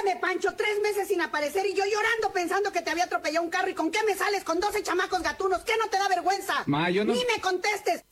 Óyeme, Pancho, 3 meses sin aparecer y yo llorando pensando que te había atropellado un carro. ¿Y con qué me sales con 12 chamacos gatunos? ¿Qué no te da vergüenza? Ma, yo no... Ni me contestes.